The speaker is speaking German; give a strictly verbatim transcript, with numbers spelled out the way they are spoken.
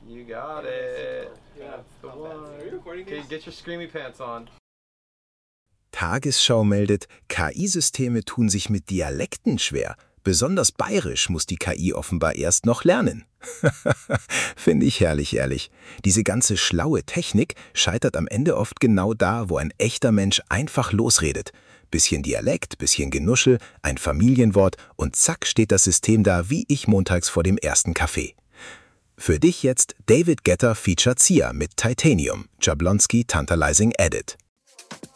You got it. That's the one. Okay, get your screamy pants on. Tagesschau meldet, K I-Systeme tun sich mit Dialekten schwer. Besonders bayerisch muss die K I offenbar erst noch lernen. Finde ich herrlich, ehrlich. Diese ganze schlaue Technik scheitert am Ende oft genau da, wo ein echter Mensch einfach losredet. Bisschen Dialekt, bisschen Genuschel, ein Familienwort und zack steht das System da wie ich montags vor dem ersten Kaffee. Für dich jetzt David Guetta featured Sia mit Titanium, Jablonski Tantalizing Edit.